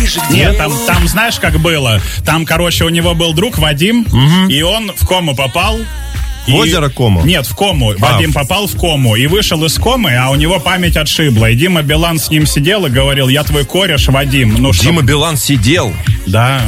Нет, там знаешь, как было? Там, короче, у него был друг Вадим, и он в кому попал. В озеро Кому? Нет, в кому. Вадим попал в кому и вышел из комы, а у него память отшибла. И Дима Билан с ним сидел и говорил: я твой кореш, Вадим. Дима Билан сидел? Да.